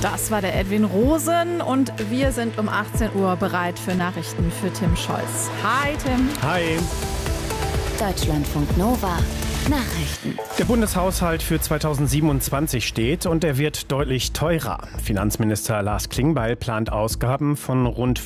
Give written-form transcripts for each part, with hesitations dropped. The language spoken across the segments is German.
Das war der Edwin Rosen und wir sind um 18 Uhr bereit für Nachrichten für Tim Scholz. Hi Tim. Hi. Deutschlandfunk Nova. Nachrichten. Der Bundeshaushalt für 2027 steht und er wird deutlich teurer. Finanzminister Lars Klingbeil plant Ausgaben von rund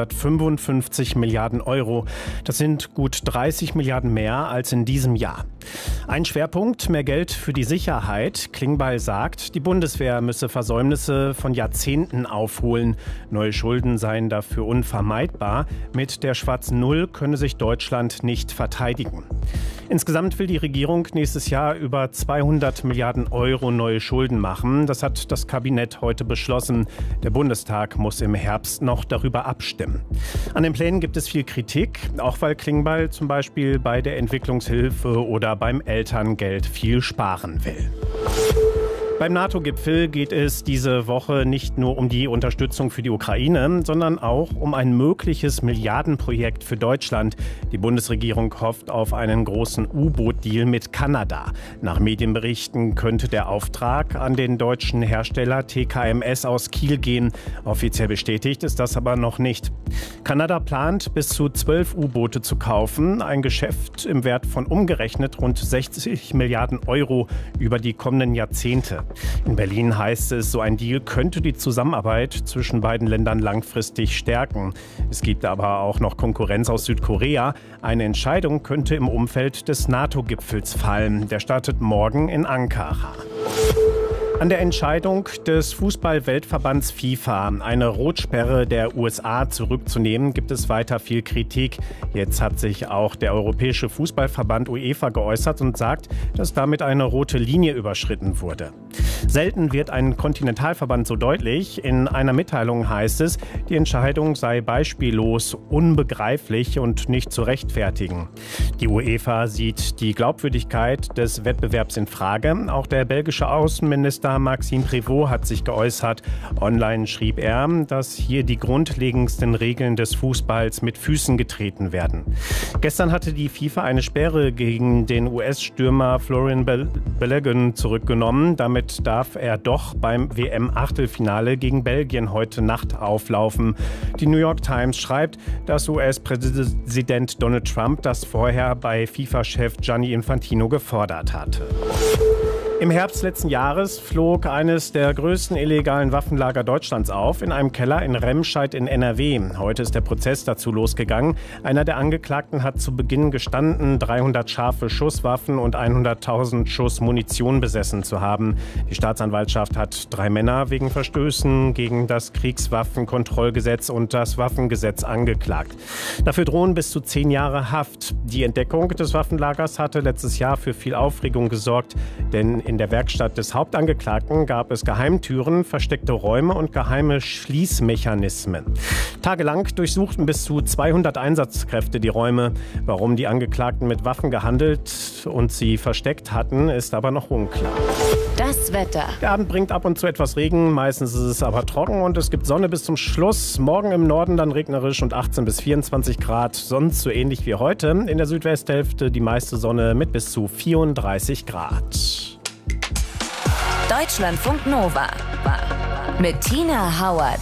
555 Milliarden Euro. Das sind gut 30 Milliarden mehr als in diesem Jahr. Ein Schwerpunkt, mehr Geld für die Sicherheit. Klingbeil sagt, die Bundeswehr müsse Versäumnisse von Jahrzehnten aufholen. Neue Schulden seien dafür unvermeidbar. Mit der schwarzen Null könne sich Deutschland nicht verteidigen. Insgesamt will die Regierung nächstes Jahr über 200 Milliarden Euro neue Schulden machen. Das hat das Kabinett heute beschlossen. Der Bundestag muss im Herbst noch darüber abstimmen. An den Plänen gibt es viel Kritik, auch weil Klingbeil zum Beispiel bei der Entwicklungshilfe oder beim Elterngeld viel sparen will. Beim NATO-Gipfel geht es diese Woche nicht nur um die Unterstützung für die Ukraine, sondern auch um ein mögliches Milliardenprojekt für Deutschland. Die Bundesregierung hofft auf einen großen U-Boot-Deal mit Kanada. Nach Medienberichten könnte der Auftrag an den deutschen Hersteller TKMS aus Kiel gehen. Offiziell bestätigt ist das aber noch nicht. Kanada plant, bis zu 12 U-Boote zu kaufen. Ein Geschäft im Wert von umgerechnet rund 60 Milliarden Euro über die kommenden Jahrzehnte. In Berlin heißt es, so ein Deal könnte die Zusammenarbeit zwischen beiden Ländern langfristig stärken. Es gibt aber auch noch Konkurrenz aus Südkorea. Eine Entscheidung könnte im Umfeld des NATO-Gipfels fallen. Der startet morgen in Ankara. An der Entscheidung des Fußball-Weltverbands FIFA, eine Rotsperre der USA zurückzunehmen, gibt es weiter viel Kritik. Jetzt hat sich auch der Europäische Fußballverband UEFA geäußert und sagt, dass damit eine rote Linie überschritten wurde. Selten wird ein Kontinentalverband so deutlich. In einer Mitteilung heißt es, die Entscheidung sei beispiellos, unbegreiflich und nicht zu rechtfertigen. Die UEFA sieht die Glaubwürdigkeit des Wettbewerbs in Frage. Auch der belgische Außenminister Maxime Prévost hat sich geäußert. Online schrieb er, dass hier die grundlegendsten Regeln des Fußballs mit Füßen getreten werden. Gestern hatte die FIFA eine Sperre gegen den US-Stürmer Florian Balogun zurückgenommen. Damit darf er doch beim WM-Achtelfinale gegen Belgien heute Nacht auflaufen. Die New York Times schreibt, dass US-Präsident Donald Trump das vorher bei FIFA-Chef Gianni Infantino gefordert hatte. Im Herbst letzten Jahres flog eines der größten illegalen Waffenlager Deutschlands auf, in einem Keller in Remscheid in NRW. Heute ist der Prozess dazu losgegangen. Einer der Angeklagten hat zu Beginn gestanden, 300 scharfe Schusswaffen und 100.000 Schuss Munition besessen zu haben. Die Staatsanwaltschaft hat 3 Männer wegen Verstößen gegen das Kriegswaffenkontrollgesetz und das Waffengesetz angeklagt. Dafür drohen bis zu 10 Jahre Haft. Die Entdeckung des Waffenlagers hatte letztes Jahr für viel Aufregung gesorgt, denn in der Werkstatt des Hauptangeklagten gab es Geheimtüren, versteckte Räume und geheime Schließmechanismen. Tagelang durchsuchten bis zu 200 Einsatzkräfte die Räume. Warum die Angeklagten mit Waffen gehandelt und sie versteckt hatten, ist aber noch unklar. Das Wetter. Der Abend bringt ab und zu etwas Regen, meistens ist es aber trocken und es gibt Sonne bis zum Schluss. Morgen im Norden dann regnerisch und 18 bis 24 Grad, sonst so ähnlich wie heute. In der Südwesthälfte die meiste Sonne mit bis zu 34 Grad. Deutschlandfunk Nova mit Tina Hauert.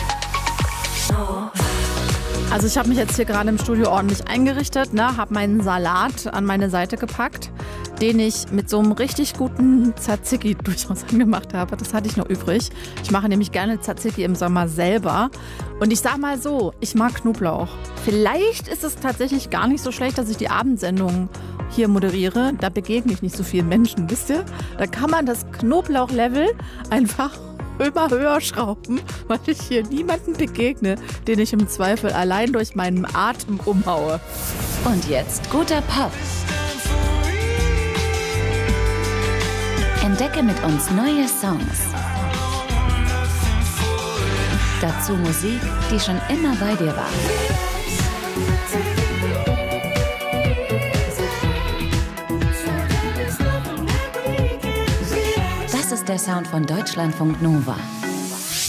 Also ich habe mich jetzt hier gerade im Studio ordentlich eingerichtet, habe meinen Salat an meine Seite gepackt, den ich mit so einem richtig guten Tzatziki durchaus angemacht habe. Das hatte ich noch übrig. Ich mache nämlich gerne Tzatziki im Sommer selber. Und ich sag mal so, ich mag Knoblauch. Vielleicht ist es tatsächlich gar nicht so schlecht, dass ich die Abendsendung hier moderiere. Da begegne ich nicht so vielen Menschen, wisst ihr? Da kann man das Knoblauchlevel einfach immer höher schrauben, weil ich hier niemanden begegne, den ich im Zweifel allein durch meinen Atem umhaue. Und jetzt guter Pop. Entdecke mit uns neue Songs. Dazu Musik, die schon immer bei dir war. Das ist der Sound von Deutschlandfunk Nova.